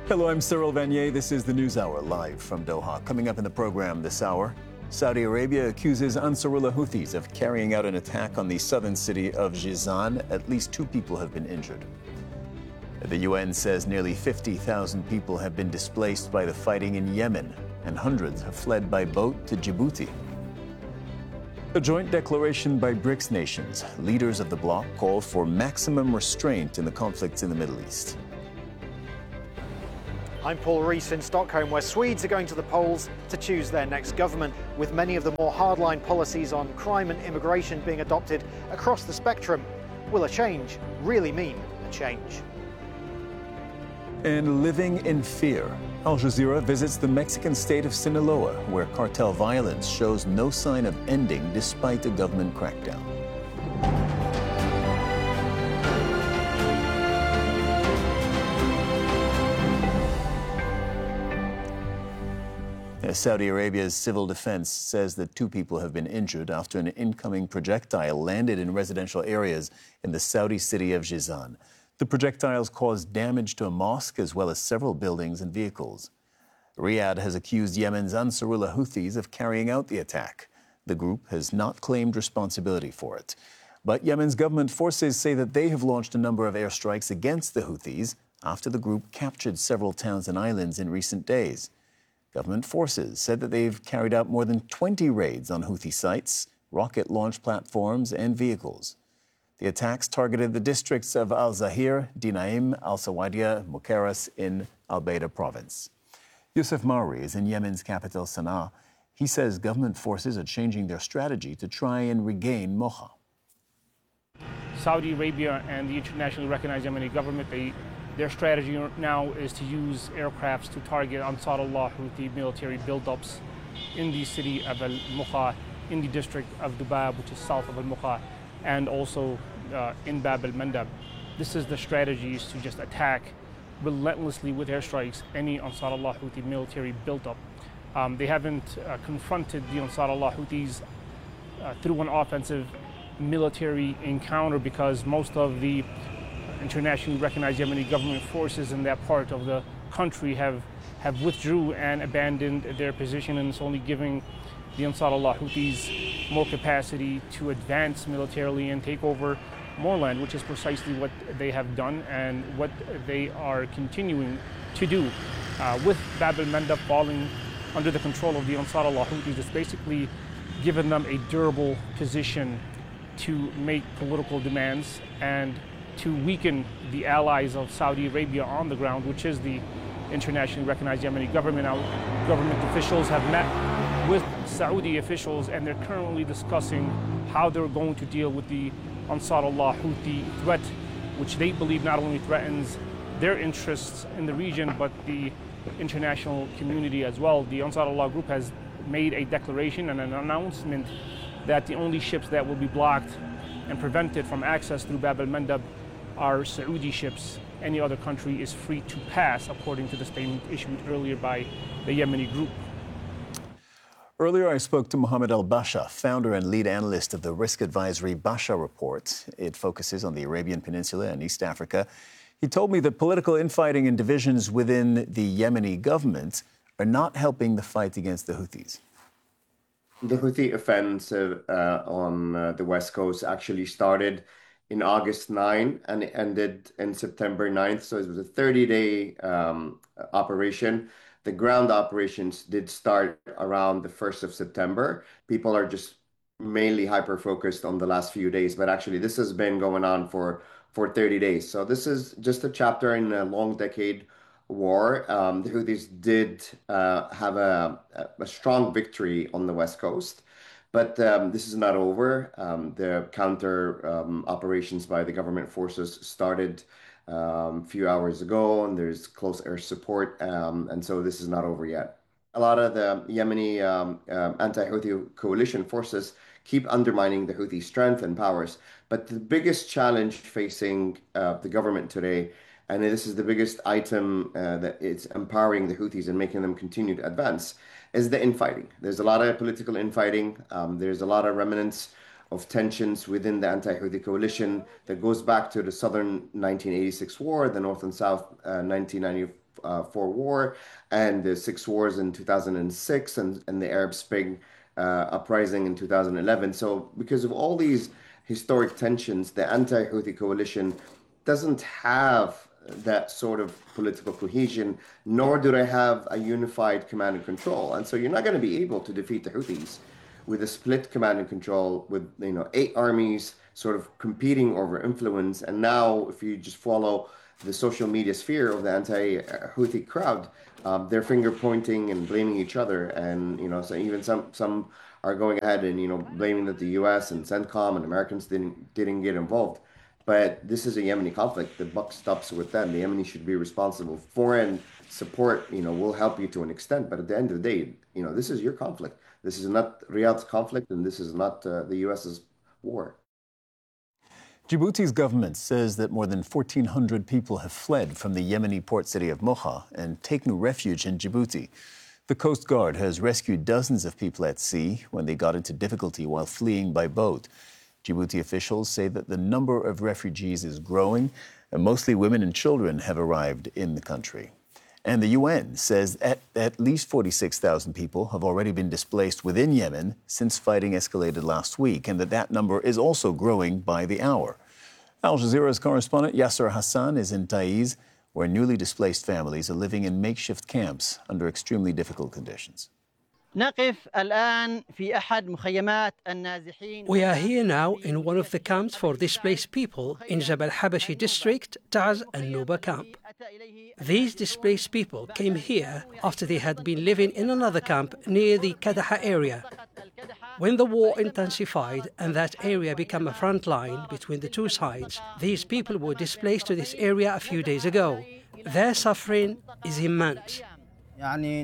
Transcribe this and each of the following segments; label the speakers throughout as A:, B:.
A: Hello, I'm Cyril Vanier. This is the News Hour live from Doha. Coming up in the program this hour, Saudi Arabia accuses Ansarullah Houthis of carrying out an attack on the southern city of Jizan. At least 2 people have been injured. The UN says nearly 50,000 people have been displaced by the fighting in Yemen, and hundreds have fled by boat to Djibouti. A joint declaration by BRICS nations. Leaders of the bloc call for maximum restraint in the conflicts in the Middle East.
B: I'm Paul Rees in Stockholm, where Swedes are going to the polls to choose their next government, with many of the more hardline policies on crime and immigration being adopted across the spectrum. Will a change really mean a change?
A: And living in fear. Al Jazeera visits the Mexican state of Sinaloa, where cartel violence shows no sign of ending despite a government crackdown. Saudi Arabia's civil defense says that 2 people have been injured after an incoming projectile landed in residential areas in the Saudi city of Jizan. The projectiles caused damage to a mosque as well as several buildings and vehicles. Riyadh has accused Yemen's Ansarullah Houthis of carrying out the attack. The group has not claimed responsibility for it. But Yemen's government forces say that they have launched a number of airstrikes against the Houthis after the group captured several towns and islands in recent days. Government forces said that they've carried out more than 20 raids on Houthi sites, rocket launch platforms, and vehicles. The attacks targeted the districts of Al-Zahir, Dinaim, Al-Sawadia, Mukaras in Al-Baida province. Youssef Mauri is in Yemen's capital, Sana'a. He says government forces are changing their strategy to try and regain Mocha.
C: Saudi Arabia and the internationally recognized Yemeni government, their strategy now is to use aircrafts to target Ansarullah Houthi military buildups in the city of Al-Mukha, in the district of Dubab, which is south of Al-Mukha, and also in Bab al-Mandab. This is the strategy, is to just attack relentlessly with airstrikes any Ansarullah Houthi military buildup. They haven't confronted the Ansarullah Houthis through an offensive military encounter because most of the internationally recognized Yemeni government forces in that part of the country have withdrew and abandoned their position, and it's only giving the Ansarullah Houthis more capacity to advance militarily and take over more land, which is precisely what they have done and what they are continuing to do. With Bab al-Mandab falling under the control of the Ansarullah Houthis, it's basically given them a durable position to make political demands and to weaken the allies of Saudi Arabia on the ground, which is the internationally recognized Yemeni government. Now, government officials have met with Saudi officials, and they're currently discussing how they're going to deal with the Ansarullah Houthi threat, which they believe not only threatens their interests in the region, but the international community as well. The Ansarullah group has made a declaration and an announcement that the only ships that will be blocked and prevented from access through Bab al-Mandab are Saudi ships. Any other country is free to pass, according to the statement issued earlier by the Yemeni group.
A: Earlier, I spoke to Mohammed Al-Basha, founder and lead analyst of the risk advisory Basha Report. It focuses on the Arabian Peninsula and East Africa. He told me that political infighting and divisions within the Yemeni government are not helping the fight against the Houthis.
D: The Houthi offensive on the West Coast actually started in August 9 and it ended in September 9th. So it was a 30-day operation. The ground operations did start around the 1st of September. People are just mainly hyper-focused on the last few days, but actually this has been going on for 30 days. So this is just a chapter in a long decade war. The Houthis did have a strong victory on the West Coast, but this is not over. The counter operations by the government forces started a few hours ago, and there's close air support, and so this is not over yet. A lot of the Yemeni anti-Houthi coalition forces keep undermining the Houthi strength and powers, but the biggest challenge facing the government today, and this is the biggest item that it's empowering the Houthis and making them continue to advance, is the infighting. There's a lot of political infighting. There's a lot of remnants of tensions within the anti-Houthi coalition that goes back to the southern 1986 war, the north and south 1994 2004 war and the 6 wars in 2006 and the Arab Spring uprising in 2011. So because of all these historic tensions, the anti-Houthi coalition doesn't have that sort of political cohesion, nor do they have a unified command and control. And so you're not going to be able to defeat the Houthis with a split command and control with 8 armies sort of competing over influence. And now if you just follow the social media sphere of the anti-Houthi crowd, they're finger pointing and blaming each other. And so even some are going ahead and blaming that the US and CENTCOM and Americans didn't get involved. But this is a Yemeni conflict. The buck stops with them. The Yemeni should be responsible. Foreign support, will help you to an extent. But at the end of the day, this is your conflict. This is not Riyadh's conflict, and this is not the US's war.
A: Djibouti's government says that more than 1,400 people have fled from the Yemeni port city of Moha and taken refuge in Djibouti. The Coast Guard has rescued dozens of people at sea when they got into difficulty while fleeing by boat. Djibouti officials say that the number of refugees is growing, and mostly women and children have arrived in the country. And the UN says at least 46,000 people have already been displaced within Yemen since fighting escalated last week, and that number is also growing by the hour. Al Jazeera's correspondent Yasser Hassan is in Taiz, where newly displaced families are living in makeshift camps under extremely difficult conditions.
E: We are here now in one of the camps for displaced people in Jabal Habashi district, Taz and Nuba camp. These displaced people came here after they had been living in another camp near the Kadaha area. When the war intensified and that area became a front line between the two sides, these people were displaced to this area a few days ago. Their suffering is immense.
F: We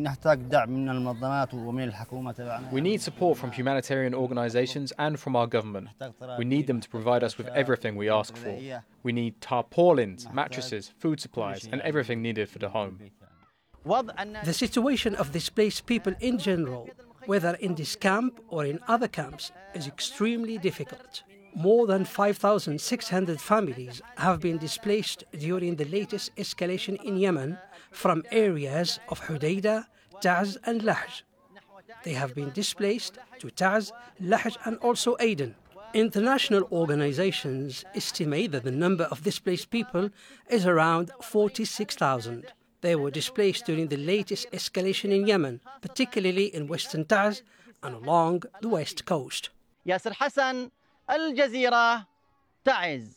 F: need support from humanitarian organizations and from our government. We need them to provide us with everything we ask for. We need tarpaulins, mattresses, food supplies, and everything needed for the home.
E: The situation of displaced people in general, whether in this camp or in other camps, is extremely difficult. More than 5,600 families have been displaced during the latest escalation in Yemen from areas of Hudaydah, Taz and Lahj. They have been displaced to Taz, Lahj and also Aden. International organizations estimate that the number of displaced people is around 46,000. They were displaced during the latest escalation in Yemen, particularly in western Taz and along the west coast.
F: Yasser Hassan, Al Jazeera, Taiz.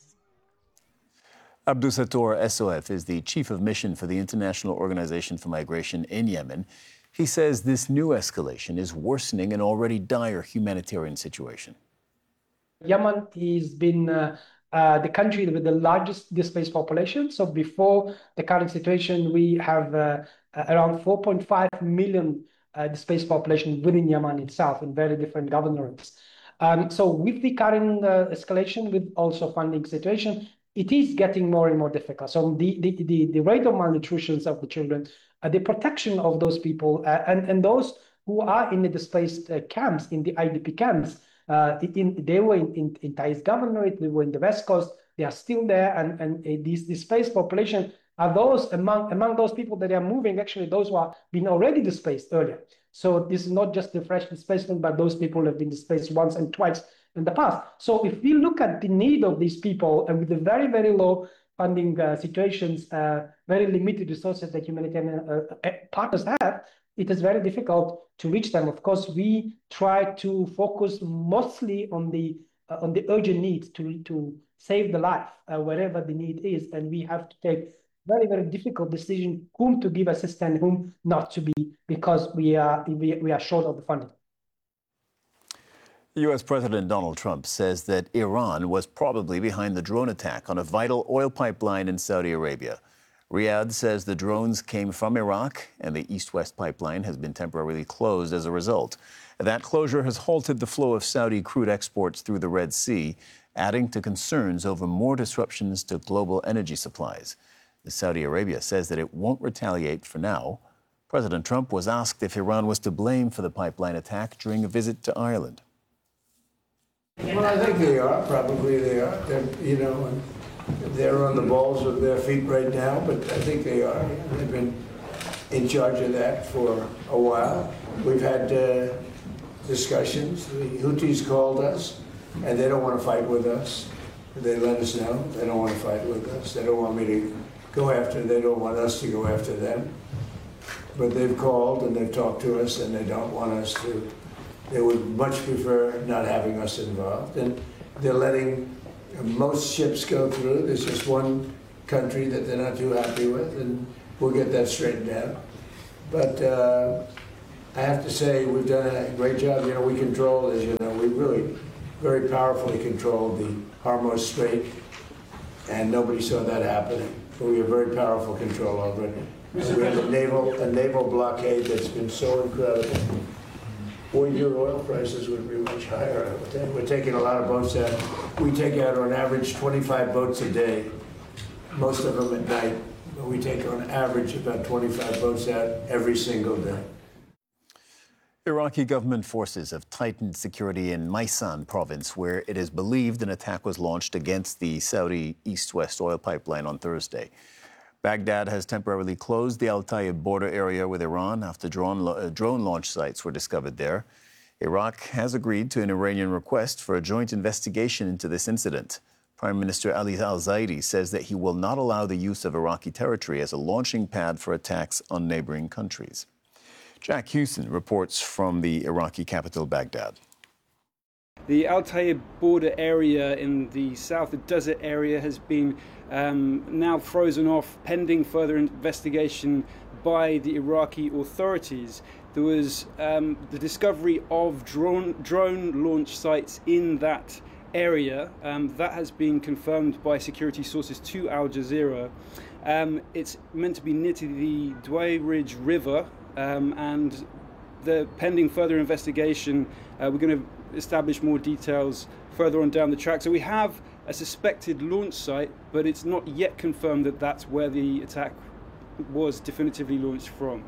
A: Abdou Sattour SOF is the chief of mission for the International Organization for Migration in Yemen. He says this new escalation is worsening an already dire humanitarian situation.
G: Yemen has been the country with the largest displaced population. So before the current situation, we have around 4.5 million displaced population within Yemen itself in very different governorates. So with the current escalation, with also funding situation, it is getting more and more difficult. So the rate of malnutrition of the children, the protection of those people, and those who are in the displaced camps, in the IDP camps, they were in Taiz governorate, they were in the West Coast, they are still there, and these displaced population are those among those people that are moving, actually those who have been already displaced earlier. So this is not just the fresh displacement, but those people have been displaced once and twice in the past. So if we look at the need of these people, and with the very, very low funding situations, very limited resources that humanitarian partners have, it is very difficult to reach them. Of course, we try to focus mostly on the urgent needs to save the life wherever the need is, and we have to take very, very difficult decision whom to give assistance, whom not to be, because we are short of the funding.
A: U.S. President Donald Trump says that Iran was probably behind the drone attack on a vital oil pipeline in Saudi Arabia. Riyadh says the drones came from Iraq and the east-west pipeline has been temporarily closed as a result. That closure has halted the flow of Saudi crude exports through the Red Sea, adding to concerns over more disruptions to global energy supplies. Saudi Arabia says that it won't retaliate for now. President Trump was asked if Iran was to blame for the pipeline attack during a visit to Ireland.
H: Well, I think they are. Probably they are. they're on the balls of their feet right now, but I think they are. They've been in charge of that for a while. We've had discussions. The Houthis called us, and they don't want to fight with us. They let us know they don't want to fight with us. They don't want me to go after. They don't want us to go after them. But they've called and they've talked to us, and they don't want us to. They would much prefer not having us involved, and they're letting most ships go through. There's just one country that they're not too happy with, and we'll get that straightened out. But I have to say, we've done a great job. You know, we control, as you know, we really very powerfully controlled the Hormuz Strait, and nobody saw that happening. But we have very powerful control over it. We have a naval blockade that's been so incredible. Boy, your oil prices would be much higher. We're taking a lot of boats out. We take out on average 25 boats a day, most of them at night. But we take on average about 25 boats out every single day.
A: Iraqi government forces have tightened security in Maysan province, where it is believed an attack was launched against the Saudi east-west oil pipeline on Thursday. Baghdad has temporarily closed the Al Tayeb border area with Iran after drone launch sites were discovered there. Iraq has agreed to an Iranian request for a joint investigation into this incident. Prime Minister Ali al-Zaidi says that he will not allow the use of Iraqi territory as a launching pad for attacks on neighboring countries. Jack Hewson reports from the Iraqi capital, Baghdad.
I: The Al Tayeb border area in the south, the desert area, has been now frozen off pending further investigation by the Iraqi authorities. There was the discovery of drone launch sites in that area. That has been confirmed by security sources to Al Jazeera. It's meant to be near to the Dwayridge River, and the pending further investigation, we're going to establish more details further on down the track. So we have a suspected launch site, but it's not yet confirmed that that's where the attack was definitively launched from.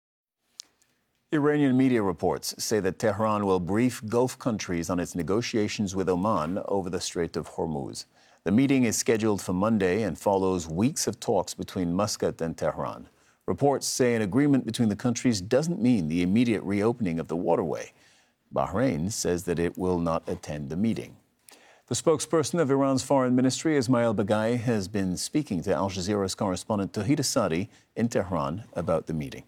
A: Iranian media reports say that Tehran will brief Gulf countries on its negotiations with Oman over the Strait of Hormuz. The meeting is scheduled for Monday and follows weeks of talks between Muscat and Tehran. Reports say an agreement between the countries doesn't mean the immediate reopening of the waterway. Bahrain says that it will not attend the meeting. The spokesperson of Iran's foreign ministry, Ismail Baghai, has been speaking to Al Jazeera's correspondent Tawhid Asadi in Tehran about the meeting.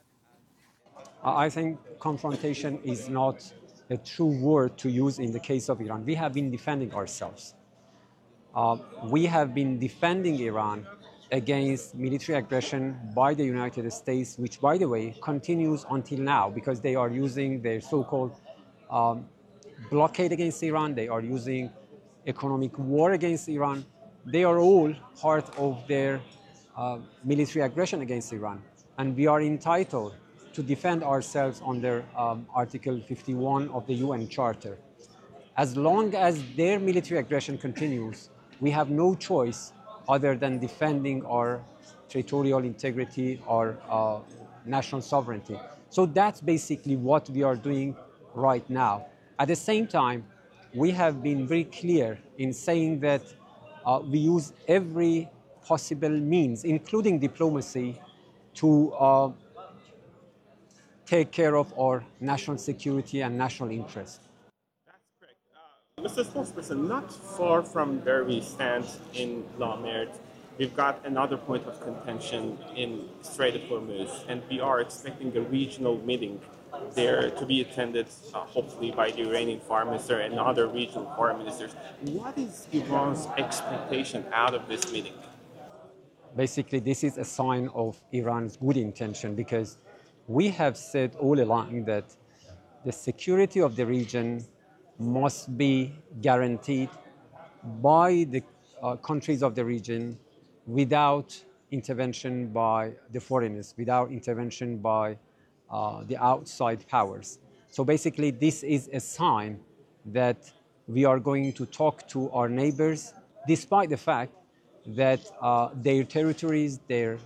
J: I think confrontation is not a true word to use in the case of Iran. We have been defending ourselves. We have been defending Iran against military aggression by the United States, which, by the way, continues until now because they are using their so-called blockade against Iran. They are using economic war against Iran. They are all part of their military aggression against Iran. And we are entitled to defend ourselves under Article 51 of the UN Charter. As long as their military aggression continues, we have no choice other than defending our territorial integrity, our national sovereignty. So that's basically what we are doing right now. At the same time, we have been very clear in saying that we use every possible means, including diplomacy, to take care of our national security and national interest.
K: Mr. Spokesperson, not far from where we stand in La Mer, we've got another point of contention in Strait of Hormuz, and we are expecting a regional meeting there to be attended, hopefully, by the Iranian foreign minister and other regional foreign ministers. What is Iran's expectation out of this meeting?
J: Basically, this is a sign of Iran's good intention because we have said all along that the security of the region must be guaranteed by the countries of the region without intervention by the foreigners, without intervention by the outside powers. So basically, this is a sign that we are going to talk to our neighbors, despite the fact that their territories, their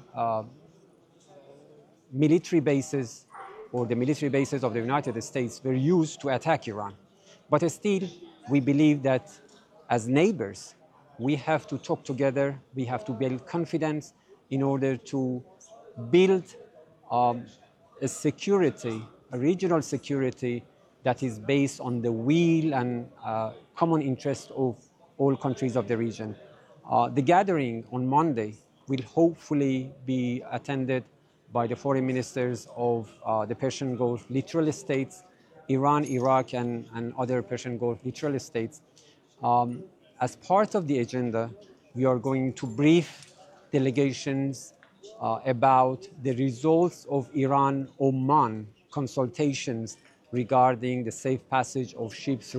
J: military bases, or the military bases of the United States were used to attack Iran. But still, we believe that as neighbors, We have to talk together. We have to build confidence in order to build a security, a regional security that is based on the will and common interest of all countries of the region. The gathering on Monday will hopefully be attended by the foreign ministers of the Persian Gulf littoral states, Iran, Iraq, and other Persian Gulf littoral states. As part of the agenda, we are going to brief delegations about the results of Iran-Oman consultations regarding the safe passage of ships